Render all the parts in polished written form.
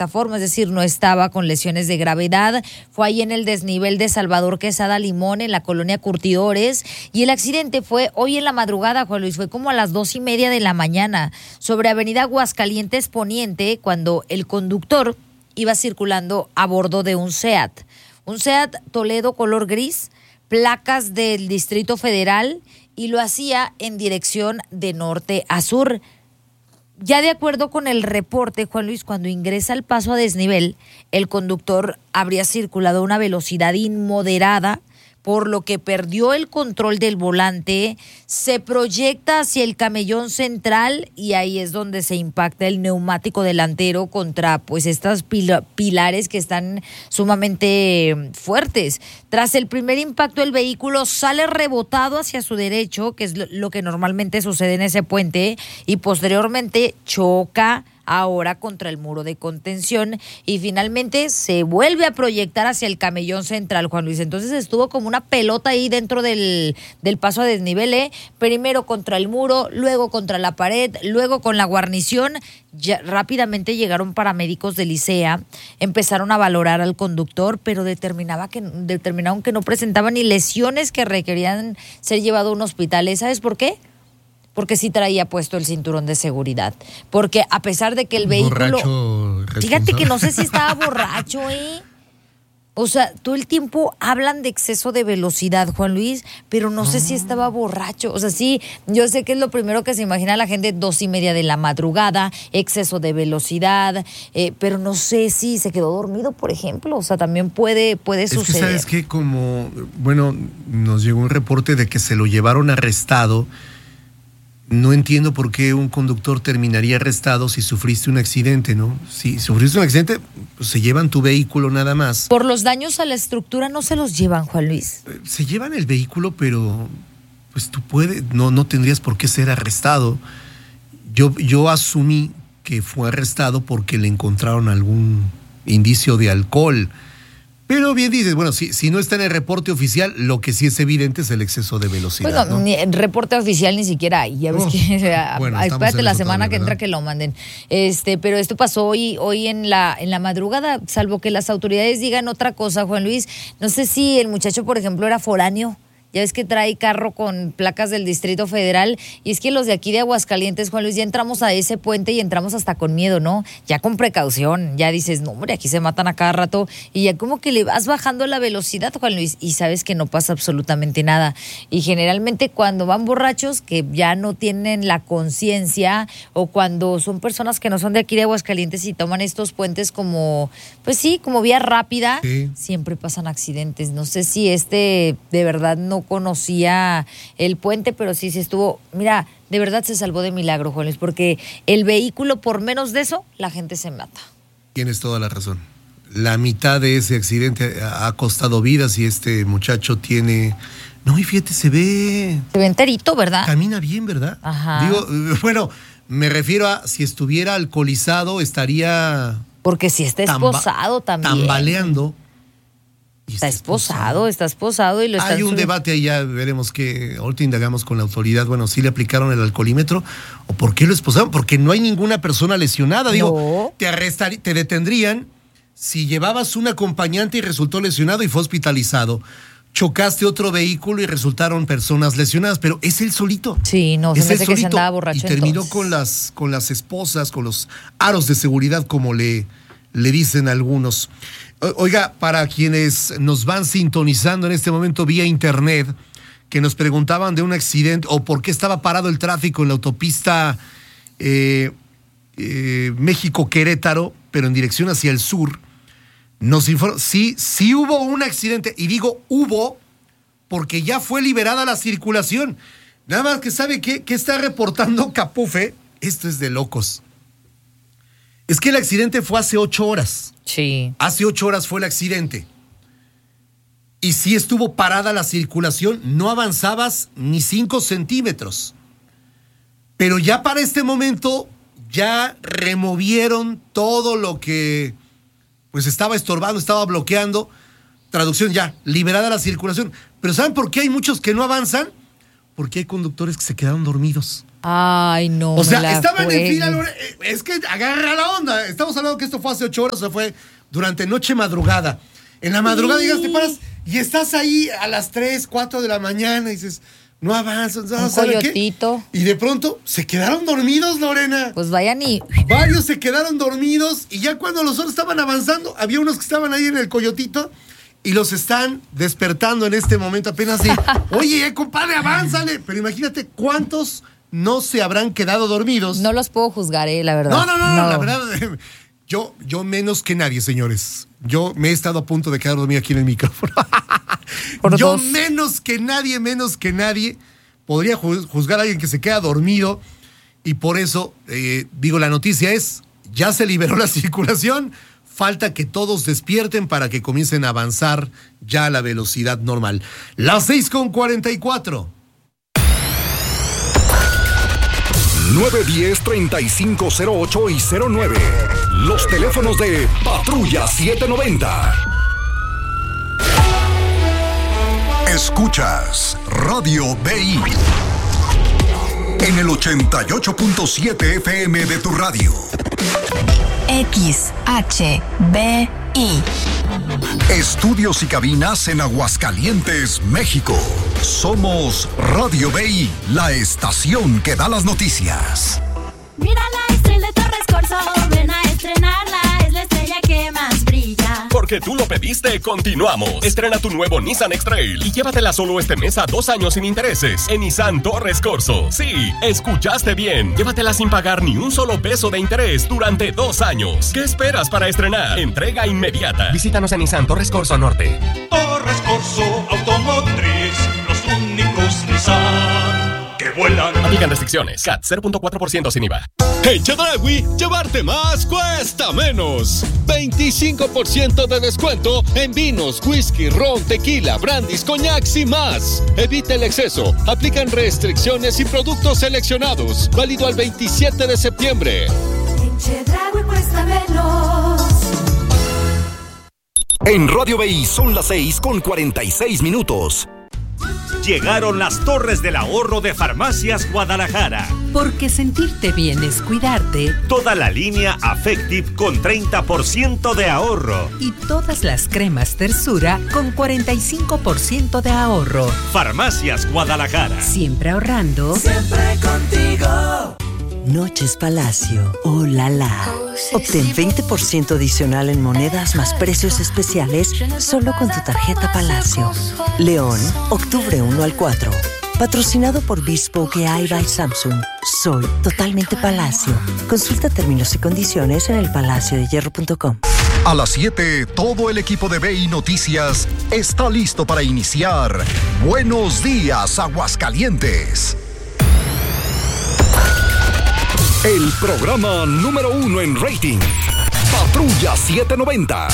esta forma, es decir, no estaba con lesiones de gravedad. Fue ahí en el desnivel de Salvador Quesada Limón, en la colonia Curtidores, y el accidente fue hoy en la madrugada, Juan Luis, fue como a las 2:30 de la mañana, sobre Avenida Aguascalientes Poniente, cuando el conductor iba circulando a bordo de un SEAT Toledo color gris, placas del Distrito Federal, y lo hacía en dirección de norte a sur. Ya de acuerdo con el reporte, Juan Luis, cuando ingresa al paso a desnivel, el conductor habría circulado a una velocidad inmoderada, por lo que perdió el control del volante, se proyecta hacia el camellón central y ahí es donde se impacta el neumático delantero contra pues estas pilares que están sumamente fuertes. Tras el primer impacto, el vehículo sale rebotado hacia su derecho, que es lo que normalmente sucede en ese puente, y posteriormente choca ahora contra el muro de contención y finalmente se vuelve a proyectar hacia el camellón central, Juan Luis. Entonces estuvo como una pelota ahí dentro del paso a desnivel, primero contra el muro, luego contra la pared, luego con la guarnición. Ya rápidamente llegaron paramédicos de Licea, empezaron a valorar al conductor, pero determinaron que no presentaba ni lesiones que requerían ser llevado a un hospital. ¿Sabes por qué? Porque sí traía puesto el cinturón de seguridad. Porque a pesar de que el vehículo... Fíjate que no sé si estaba borracho, O sea, todo el tiempo hablan de exceso de velocidad, Juan Luis, pero no sé si estaba borracho. O sea, sí, yo sé que es lo primero que se imagina la gente, 2:30 de la madrugada, exceso de velocidad, pero no sé si se quedó dormido, por ejemplo. O sea, también puede suceder. Es que, ¿sabes qué? Nos llegó un reporte de que se lo llevaron arrestado. No entiendo por qué un conductor terminaría arrestado si sufriste un accidente, ¿no? Si sufriste un accidente, pues se llevan tu vehículo nada más. Por los daños a la estructura no se los llevan, Juan Luis. Se llevan el vehículo, pero pues tú no tendrías por qué ser arrestado. Yo asumí que fue arrestado porque le encontraron algún indicio de alcohol. Pero bien dices, bueno, si no está en el reporte oficial, lo que sí es evidente es el exceso de velocidad. Pues no, ¿no? Ni el reporte oficial ni siquiera hay. Ya ves que espérate la semana que entra que lo manden. Pero esto pasó hoy en la madrugada, salvo que las autoridades digan otra cosa, Juan Luis. No sé si el muchacho, por ejemplo, era foráneo. Ya ves que trae carro con placas del Distrito Federal, y es que los de aquí de Aguascalientes, Juan Luis, ya entramos a ese puente y entramos hasta con miedo, ¿no? Ya con precaución, ya dices, no, hombre, aquí se matan a cada rato, y ya como que le vas bajando la velocidad, Juan Luis, y sabes que no pasa absolutamente nada. Y generalmente cuando van borrachos, que ya no tienen la conciencia, o cuando son personas que no son de aquí de Aguascalientes y toman estos puentes como, pues sí, como vía rápida, sí, siempre pasan accidentes. No sé si de verdad no conocía el puente, pero sí estuvo, mira, de verdad se salvó de milagro, Juan Luis, porque el vehículo, por menos de eso, la gente se mata. Tienes toda la razón. La mitad de ese accidente ha costado vidas y este muchacho tiene... No, y fíjate, se ve enterito, ¿verdad? Camina bien, ¿verdad? Ajá. Digo, bueno, me refiero a si estuviera alcoholizado, estaría... Porque si está esposado también. Tambaleando. Está esposado y lo están... Hay un debate ahí, ya veremos que ahorita indagamos con la autoridad. Bueno, ¿sí le aplicaron el alcoholímetro? ¿O por qué lo esposaron? Porque no hay ninguna persona lesionada. Digo, te detendrían si llevabas un acompañante y resultó lesionado y fue hospitalizado. Chocaste otro vehículo y resultaron personas lesionadas, pero es él solito. Sí, no, se me hace que se andaba borracho. Y terminó con las esposas, con los aros de seguridad, como le dicen algunos. Oiga, para quienes nos van sintonizando en este momento vía internet, que nos preguntaban de un accidente o por qué estaba parado el tráfico en la autopista México-Querétaro, pero en dirección hacia el sur, nos informó, sí hubo un accidente, y digo hubo porque ya fue liberada la circulación. Nada más que ¿sabe qué está reportando Capufe? Esto es de locos. Es que el accidente fue hace 8 horas. Sí. Hace 8 horas fue el accidente. Y sí estuvo parada la circulación, no avanzabas ni 5 centímetros. Pero ya para este momento, ya removieron todo lo que pues estaba estorbando, estaba bloqueando. Traducción, ya, liberada la circulación. Pero ¿saben por qué hay muchos que no avanzan? Porque hay conductores que se quedaron dormidos. Ay, no. O sea, me la estaban en fila, juegues. es que agarra la onda. Estamos hablando que esto fue hace 8 horas, o sea, fue durante noche madrugada. En la madrugada, digas, te paras y estás ahí a las 3, 4 de la mañana y dices, no avanzas, no Un ¿sabe qué? coyotito. Y de pronto se quedaron dormidos, Lorena. Pues vayan y... Varios se quedaron dormidos y ya cuando los otros estaban avanzando, había unos que estaban ahí en el coyotito y los están despertando en este momento apenas de, oye, compadre, avánzale. Pero imagínate cuántos no se habrán quedado dormidos. No los puedo juzgar, la verdad. No, la verdad, yo menos que nadie, señores. Yo me he estado a punto de quedar dormido aquí en el micrófono. Por Yo dos. menos que nadie podría juzgar a alguien que se queda dormido y por eso, digo, la noticia es, ya se liberó la circulación, falta que todos despierten para que comiencen a avanzar ya a la velocidad normal. Las 6:44. 910-3508 y 09. Los teléfonos de Patrulla 790. Escuchas Radio BI en el 88.7 FM de tu radio. XHBI. Estudios y cabinas en Aguascalientes, México. Somos Radio BI, la estación que da las noticias. Mira la estrella de Torres Corso, ven a estrenarla, es la estrella que más brilla. Porque tú lo pediste, continuamos. Estrena tu nuevo Nissan X-Trail y llévatela solo este mes a 2 años sin intereses en Nissan Torres Corso. Sí, escuchaste bien. Llévatela sin pagar ni un solo peso de interés durante 2 años. ¿Qué esperas para estrenar? Entrega inmediata. Visítanos en Nissan Torres Corso Norte. Torres Corso Automotriz, los únicos Nissan que vuelan. Aplican restricciones. CAT 0.4% sin IVA. En Chedraui, llevarte más cuesta menos. 25% de descuento en vinos, whisky, ron, tequila, brandis, coñacs y más. Evita el exceso. Aplican restricciones y productos seleccionados. Válido al 27 de septiembre. En Chedraui cuesta menos. En Radio BI son las 6:46. Llegaron las Torres del Ahorro de Farmacias Guadalajara. Porque sentirte bien es cuidarte. Toda la línea Affective con 30% de ahorro. Y todas las cremas Tersura con 45% de ahorro. Farmacias Guadalajara. Siempre ahorrando. Siempre contigo. Noches Palacio. ¡Oh, la la! Obtén 20% adicional en monedas más precios especiales solo con tu tarjeta Palacio. León, octubre 1 al 4. Patrocinado por Bespoke AI by Samsung. Soy totalmente Palacio. Consulta términos y condiciones en elpalaciodehierro.com. A las 7, todo el equipo de BI Noticias está listo para iniciar Buenos Días, Aguascalientes. El programa número 1 en rating. Patrulla 790.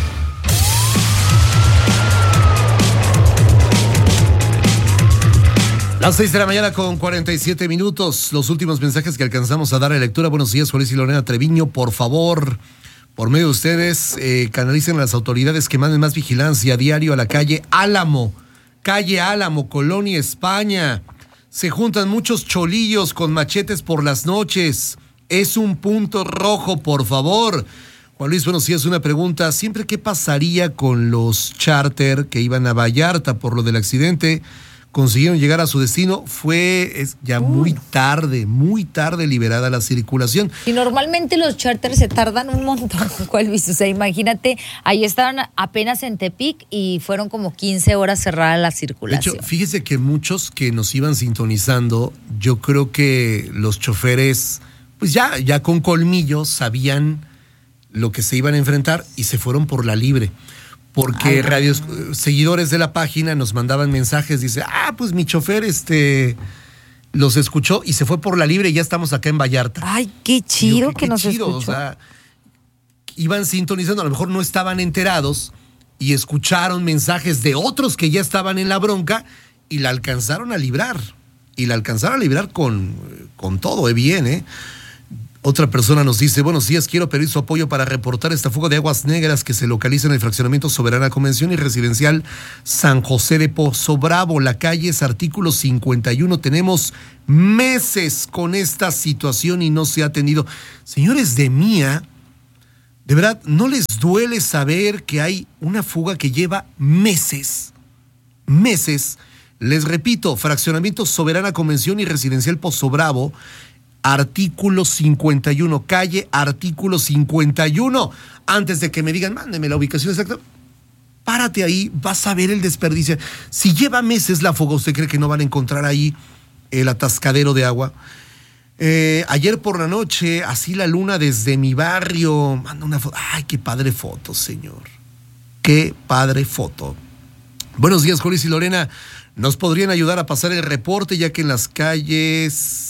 Las 6 de la mañana con 47 minutos. Los últimos mensajes que alcanzamos a dar a lectura. Buenos días, Juan Luis y Lorena Treviño. Por favor, por medio de ustedes, canalicen a las autoridades que manden más vigilancia a diario a la calle Álamo, Colonia España. Se juntan muchos cholillos con machetes por las noches. Es un punto rojo, por favor. Juan Luis, bueno, sí es una pregunta. Siempre, ¿qué pasaría con los charter que iban a Vallarta por lo del accidente? Consiguieron llegar a su destino. Es ya muy tarde liberada la circulación. Y normalmente los charters se tardan un montón, Juan Luis. O sea, imagínate, ahí estaban apenas en Tepic y fueron como 15 horas cerrada la circulación. De hecho, fíjese que muchos que nos iban sintonizando, yo creo que los choferes, pues ya con colmillos, sabían lo que se iban a enfrentar y se fueron por la libre. Porque seguidores de la página nos mandaban mensajes, dice, pues mi chofer los escuchó y se fue por la libre y ya estamos acá en Vallarta. Ay, qué chido que nos escuchó. O sea, iban sintonizando, a lo mejor no estaban enterados y escucharon mensajes de otros que ya estaban en la bronca y la alcanzaron a librar. Y la alcanzaron a librar con todo, bien, Otra persona nos dice, buenos días, quiero pedir su apoyo para reportar esta fuga de aguas negras que se localiza en el fraccionamiento Soberana Convención y Residencial San José de Pozo Bravo. La calle es artículo 51. Tenemos meses con esta situación y no se ha atendido. Señores de Mía, ¿de verdad no les duele saber que hay una fuga que lleva meses? Meses. Les repito, fraccionamiento Soberana Convención y Residencial Pozo Bravo, artículo 51, calle artículo 51. Antes de que me digan, mándeme la ubicación exacta, párate ahí, vas a ver el desperdicio. Si lleva meses la fuga, ¿usted cree que no van a encontrar ahí el atascadero de agua? Ayer por la noche, así la luna desde mi barrio, manda una foto. Ay, qué padre foto, señor. Qué padre foto. Buenos días, Jolis y Lorena. ¿Nos podrían ayudar a pasar el reporte, ya que en las calles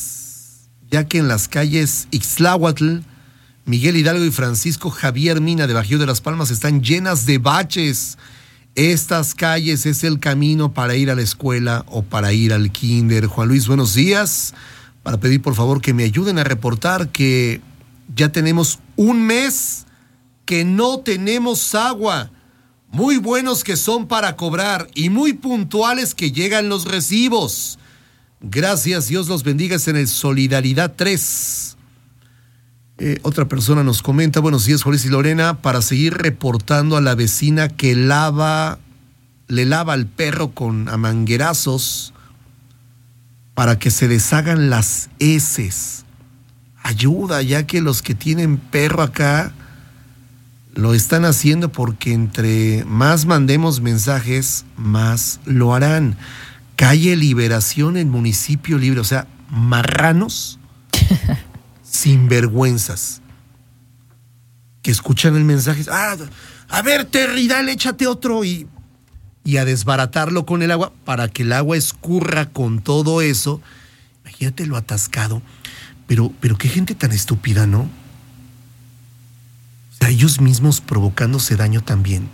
Ixtláhuatl, Miguel Hidalgo y Francisco Javier Mina de Bajío de las Palmas están llenas de baches? Estas calles es el camino para ir a la escuela o para ir al kinder. Juan Luis, buenos días. Para pedir por favor que me ayuden a reportar que ya tenemos un mes que no tenemos agua. Muy buenos que son para cobrar y muy puntuales que llegan los recibos. Gracias, Dios los bendiga, es en el Solidaridad 3. Otra persona nos comenta, buenos días, Juárez y Lorena, para seguir reportando a la vecina que le lava al perro con a manguerazos para que se deshagan las heces. Ayuda, ya que los que tienen perro acá lo están haciendo porque entre más mandemos mensajes, más lo harán. Calle Liberación en Municipio Libre, o sea, marranos sinvergüenzas que escuchan el mensaje. A ver, Terry, dale, échate otro y a desbaratarlo con el agua para que el agua escurra con todo eso. Imagínate lo atascado. Pero qué gente tan estúpida, ¿no? O sea, ellos mismos provocándose daño también.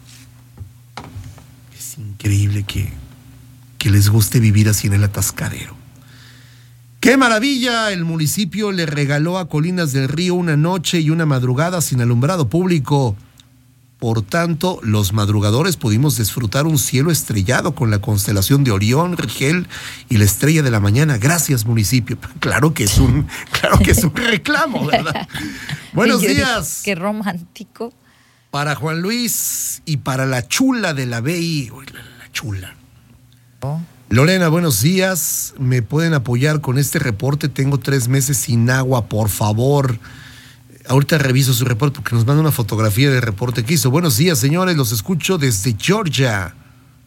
Es increíble que les guste vivir así en el atascadero. ¡Qué maravilla! El municipio le regaló a Colinas del Río una noche y una madrugada sin alumbrado público. Por tanto, los madrugadores pudimos disfrutar un cielo estrellado con la constelación de Orión, Rigel y la estrella de la mañana. Gracias, municipio. Claro que es un reclamo, ¿verdad? Buenos días. Qué romántico. Para Juan Luis y para la chula de la BI. La chula. Lorena, buenos días. ¿Me pueden apoyar con este reporte? Tengo 3 meses sin agua, por favor. Ahorita reviso su reporte porque nos manda una fotografía del reporte que hizo. Buenos días, señores. Los escucho desde Georgia.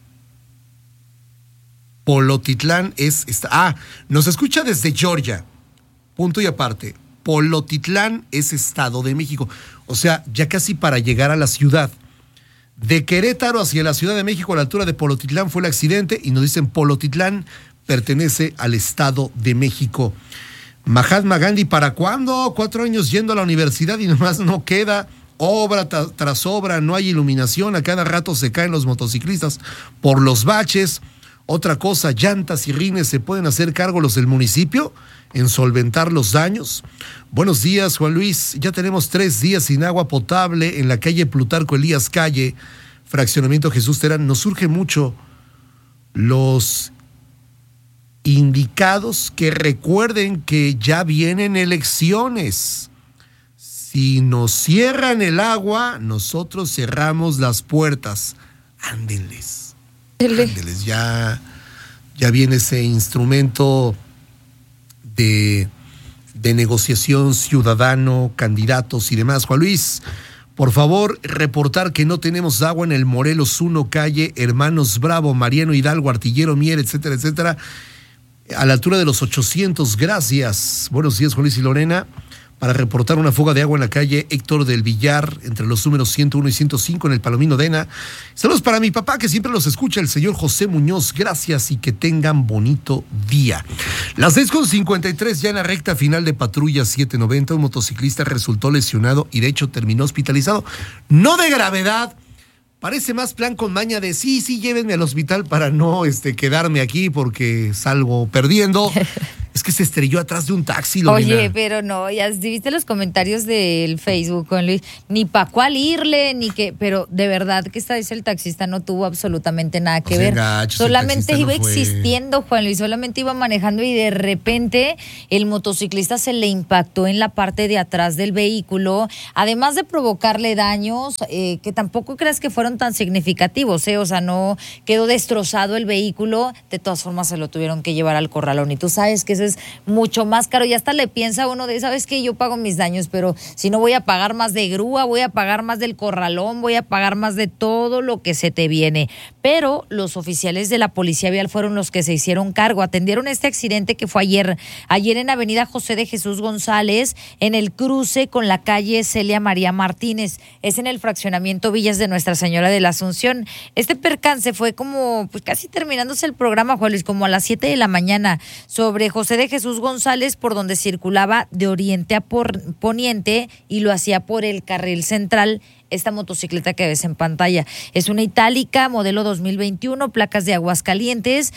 Polotitlán nos escucha desde Georgia. Punto y aparte. Polotitlán es Estado de México. O sea, ya casi para llegar a la ciudad. De Querétaro hacia la Ciudad de México, a la altura de Polotitlán, fue el accidente y nos dicen Polotitlán pertenece al Estado de México. Mahatma Gandhi, ¿para cuándo? 4 años yendo a la universidad y nomás no queda obra tras obra, no hay iluminación, a cada rato se caen los motociclistas por los baches. Otra cosa, llantas y rines, ¿se pueden hacer cargo los del municipio en solventar los daños? Buenos días, Juan Luis. Ya tenemos 3 días sin agua potable en la calle Plutarco Elías Calle, fraccionamiento Jesús Terán. Nos surge mucho los indicados que recuerden que ya vienen elecciones. Si nos cierran el agua, nosotros cerramos las puertas. Ándenles. Ándenles, ya viene ese instrumento de negociación ciudadano, candidatos y demás. Juan Luis, por favor, reportar que no tenemos agua en el Morelos 1, calle Hermanos Bravo, Mariano Hidalgo, Artillero Mier, etcétera, etcétera, a la altura de los 800. Gracias. Buenos días, Juan Luis y Lorena. Para reportar una fuga de agua en la calle Héctor del Villar, entre los números 101 y 105 en el Palomino Dena. Saludos para mi papá, que siempre los escucha, el señor José Muñoz. Gracias y que tengan bonito día. Las 6:53, ya en la recta final de Patrulla 790, un motociclista resultó lesionado y de hecho terminó hospitalizado. No de gravedad, parece más plan con maña de sí, llévenme al hospital para no quedarme aquí porque salgo perdiendo. Es que se estrelló atrás de un taxi, Lorena. Oye, pero no, ya viste los comentarios del Facebook con Luis, ni para cuál irle, ni qué, pero de verdad que esta vez el taxista no tuvo absolutamente nada que ver. Gachos, solamente iba no existiendo, Juan Luis, solamente iba manejando y de repente el motociclista se le impactó en la parte de atrás del vehículo, además de provocarle daños que tampoco creas que fueron tan significativos, o sea, no quedó destrozado el vehículo, de todas formas se lo tuvieron que llevar al corralón y tú sabes que eso es mucho más caro y hasta le piensa uno de, ¿sabes qué? Yo pago mis daños, pero si no voy a pagar más de grúa, voy a pagar más del corralón, voy a pagar más de todo lo que se te viene. Pero los oficiales de la Policía Vial fueron los que se hicieron cargo, atendieron este accidente que fue ayer en Avenida José de Jesús González, en el cruce con la calle Celia María Martínez, es en el fraccionamiento Villas de Nuestra Señora de la Asunción. Este percance fue como, pues casi terminándose el programa, Juan Luis, como a las 7 de la mañana, sobre José de Jesús González, por donde circulaba de oriente a poniente y lo hacía por el carril central. Esta motocicleta que ves en pantalla es una itálica, modelo 2021, placas de Aguascalientes,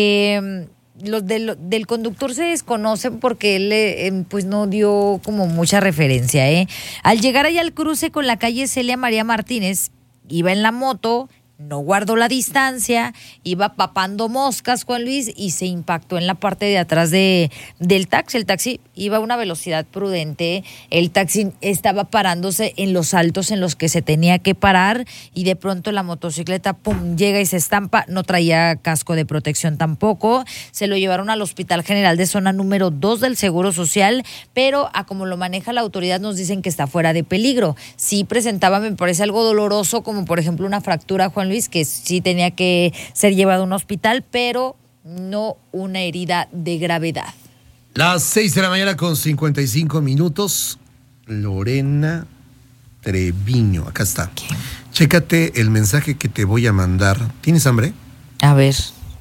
que los del conductor se desconocen porque él pues no dio como mucha referencia. Al llegar allá al cruce con la calle Celia María Martínez, iba en la moto, no guardó la distancia, iba papando moscas, Juan Luis, y se impactó en la parte de atrás del taxi. El taxi iba a una velocidad prudente, el taxi estaba parándose en los altos en los que se tenía que parar y de pronto la motocicleta, pum, llega y se estampa, no traía casco de protección tampoco, se lo llevaron al Hospital General de Zona número 2 del Seguro Social, pero a como lo maneja la autoridad nos dicen que está fuera de peligro. Sí presentaba, me parece, algo doloroso, como por ejemplo una fractura, Juan Luis, que sí tenía que ser llevado a un hospital, pero no una herida de gravedad. Las 6 de la mañana con 55 minutos. Lorena Treviño, acá está. ¿Qué? Chécate el mensaje que te voy a mandar. ¿Tienes hambre? A ver.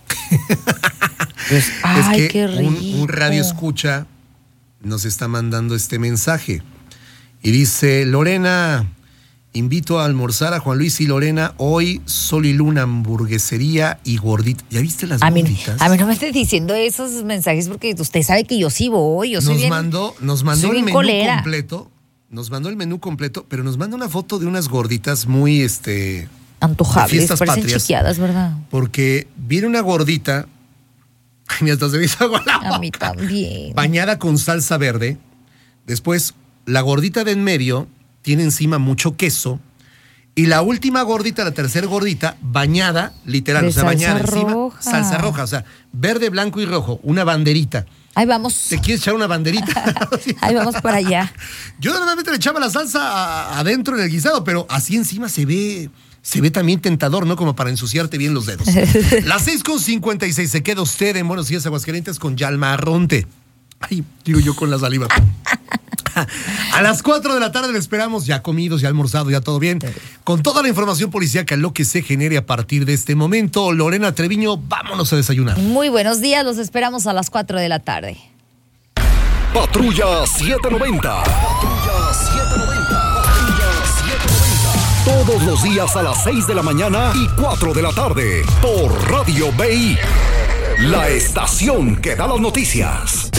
Pues, ay, es que qué rico. Un radio escucha nos está mandando este mensaje. Y dice, Lorena, invito a almorzar a Juan Luis y Lorena hoy, Sol y Luna, hamburguesería y gordita. ¿Ya viste las gorditas? A mí no me estés diciendo esos mensajes porque usted sabe que yo sí voy. Yo soy nos mandó el menú colera. completo. Nos mandó el menú completo, pero nos manda una foto de unas gorditas muy antojables, fiestas parecen patrias, chiqueadas, ¿verdad? Porque viene una gordita, y hasta se me hizo agua la boca, a mí también, bañada con salsa verde. Después, la gordita de en medio tiene encima mucho queso. Y la última gordita, la tercera gordita, bañada, literal, de o sea, bañada roja. encima, salsa roja, o sea, verde, blanco y rojo, una banderita. Ahí vamos. ¿Te quieres echar una banderita? Ahí vamos para allá. Yo normalmente le echaba la salsa adentro en el guisado, pero así encima se ve también tentador, ¿no? Como para ensuciarte bien los dedos. Las 6:56, se queda usted en Buenos Días Aguascalientes con Yalma Arronte. Ay, digo yo con la saliva. A las 4 de la tarde le esperamos, ya comidos, ya almorzados, ya todo bien. Con toda la información policíaca, lo que se genere a partir de este momento. Lorena Treviño, vámonos a desayunar. Muy buenos días, los esperamos a las 4 de la tarde. Patrulla 790. Patrulla 790. Patrulla 790. Todos los días a las 6 de la mañana y 4 de la tarde. Por Radio BI. La estación que da las noticias.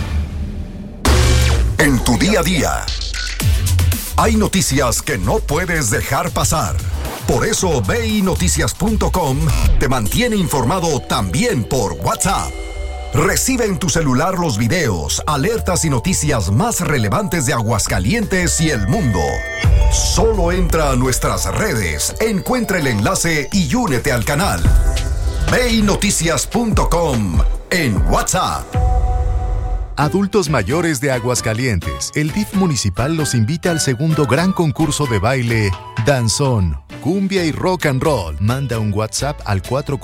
En tu día a día, hay noticias que no puedes dejar pasar. Por eso BINoticias.com te mantiene informado también por WhatsApp. Recibe en tu celular los videos, alertas y noticias más relevantes de Aguascalientes y el mundo. Solo entra a nuestras redes, encuentra el enlace y únete al canal. BINoticias.com en WhatsApp. Adultos mayores de Aguascalientes, el DIF municipal los invita al segundo gran concurso de baile Danzón, Cumbia y Rock and Roll. Manda un WhatsApp al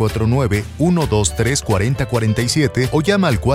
449-123-4047 o llama al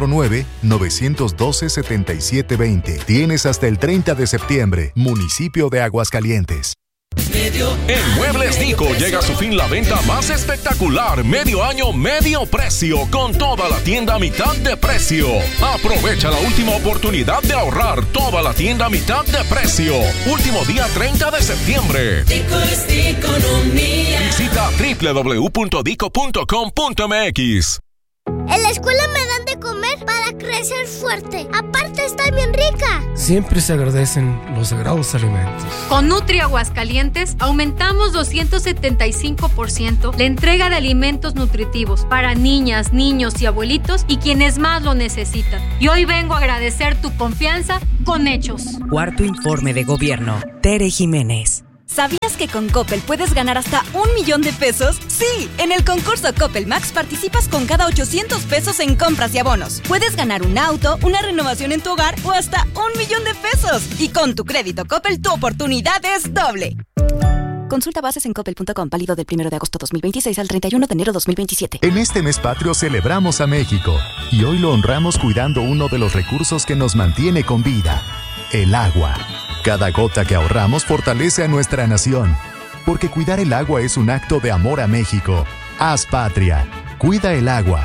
449-912-7720. Tienes hasta el 30 de septiembre, municipio de Aguascalientes. En Muebles Nico llega a su fin la venta más espectacular, medio año, medio precio, con toda la tienda a mitad de precio. Aprovecha la última oportunidad de ahorrar, toda la tienda a mitad de precio. Último día 30 de septiembre. Dico es economía. Visita www.dico.com.mx. En la escuela me dan de comer para crecer fuerte. Aparte está bien rica. Siempre se agradecen los sagrados alimentos. Con Nutri Aguascalientes aumentamos 275% la entrega de alimentos nutritivos para niñas, niños y abuelitos y quienes más lo necesitan. Y hoy vengo a agradecer tu confianza con hechos. Cuarto informe de gobierno. Tere Jiménez. ¿Sabías que con Coppel puedes ganar hasta $1,000,000 de pesos? Sí, en el concurso Coppel Max participas con cada 800 pesos en compras y abonos. Puedes ganar un auto, una renovación en tu hogar o hasta $1,000,000 de pesos. Y con tu crédito Coppel, tu oportunidad es doble. Consulta bases en coppel.com, válido del 1 de agosto 2026 al 31 de enero 2027. En este mes patrio celebramos a México y hoy lo honramos cuidando uno de los recursos que nos mantiene con vida, el agua. Cada gota que ahorramos fortalece a nuestra nación, porque cuidar el agua es un acto de amor a México. Haz patria, cuida el agua.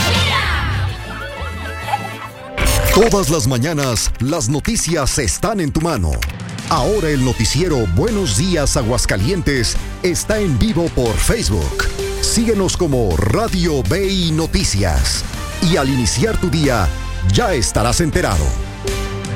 Todas las mañanas, las noticias están en tu mano. Ahora el noticiero Buenos Días Aguascalientes está en vivo por Facebook. Síguenos como Radio BI Noticias. Y al iniciar tu día, ya estarás enterado.